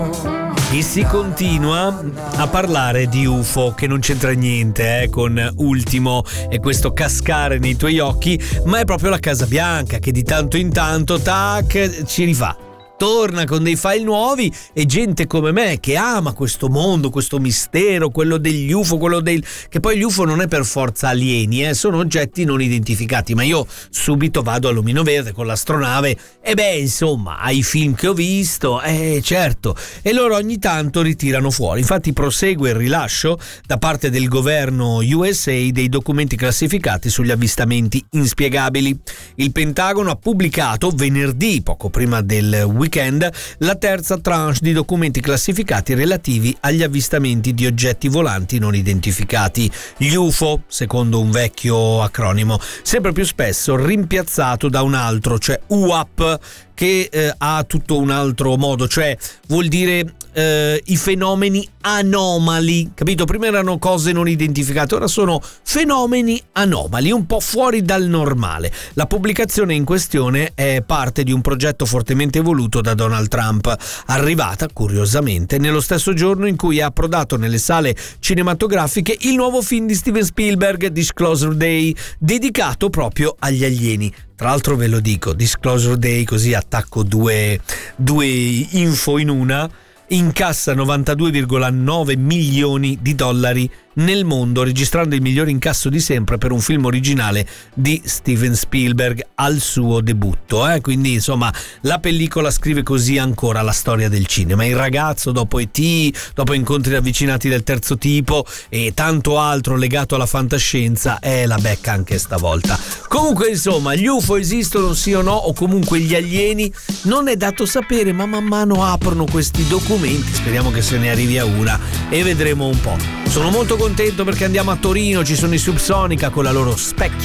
E si continua a parlare di UFO, che non c'entra niente con Ultimo e questo cascare nei tuoi occhi, ma è proprio la Casa Bianca che di tanto in tanto ci rifà. Torna con dei file nuovi e gente come me che ama questo mondo, questo mistero, quello degli UFO, che poi gli UFO non è per forza alieni, sono oggetti non identificati, ma io subito vado all'omino verde con l'astronave e insomma, ai film che ho visto, certo, e loro ogni tanto ritirano fuori. Infatti prosegue il rilascio da parte del governo USA dei documenti classificati sugli avvistamenti inspiegabili. Il Pentagono ha pubblicato venerdì, poco prima del weekend, la terza tranche di documenti classificati relativi agli avvistamenti di oggetti volanti non identificati, gli UFO, secondo un vecchio acronimo, sempre più spesso rimpiazzato da un altro, cioè UAP, che ha tutto un altro modo, cioè vuol dire i fenomeni anomali, capito? Prima erano cose non identificate, ora sono fenomeni anomali, un po' fuori dal normale. La pubblicazione in questione è parte di un progetto fortemente voluto da Donald Trump, arrivata curiosamente nello stesso giorno in cui è approdato nelle sale cinematografiche il nuovo film di Steven Spielberg, Disclosure Day, dedicato proprio agli alieni. Tra l'altro ve lo dico, Disclosure Day, così attacco due info in una, incassa 92,9 milioni di dollari nel mondo, registrando il miglior incasso di sempre per un film originale di Steven Spielberg al suo debutto. Quindi insomma la pellicola scrive così ancora la storia del cinema. Il ragazzo dopo E.T., dopo incontri ravvicinati del terzo tipo e tanto altro legato alla fantascienza, la becca anche stavolta. Comunque insomma, gli UFO esistono sì o no, o comunque gli alieni, non è dato sapere, ma man mano aprono questi documenti, speriamo che se ne arrivi a una e vedremo un po'. Sono molto contento perché andiamo a Torino, ci sono i Subsonica con la loro Specchio